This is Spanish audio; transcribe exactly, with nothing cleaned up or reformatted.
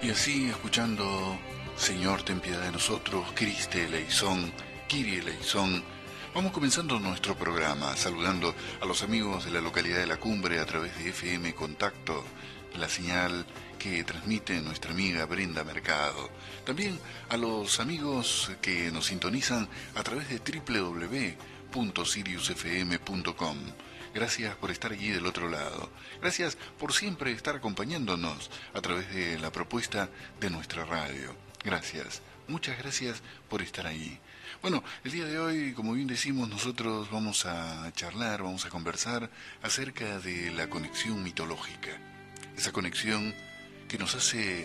Y así, escuchando Señor, ten piedad de nosotros, Criste eleison, Kyrie eleison, vamos comenzando nuestro programa, saludando a los amigos de la localidad de La Cumbre a través de F M Contacto, la señal que transmite nuestra amiga Brenda Mercado. También a los amigos que nos sintonizan a través de doble u doble u doble u punto sirius f m punto com. Gracias por estar allí del otro lado. Gracias por siempre estar acompañándonos a través de la propuesta de nuestra radio. Gracias, muchas gracias por estar ahí. Bueno, el día de hoy, como bien decimos, nosotros vamos a charlar, vamos a conversar acerca de la conexión mitológica. Esa conexión que nos hace